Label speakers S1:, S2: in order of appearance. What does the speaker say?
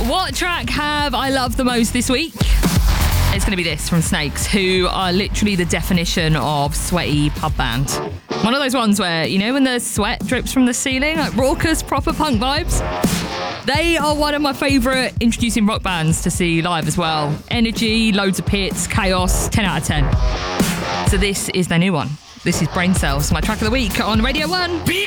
S1: What track have I loved the most this week? It's going to be this from Snakes, who are literally the definition of sweaty pub band. One of those ones where, you know, when the sweat drips from the ceiling, like raucous, proper punk vibes. They are one of my favourite introducing rock bands to see live as well. Energy, loads of pits, chaos, 10 out of 10. So this is their new one. This is Brain Cells, my track of the week on Radio 1.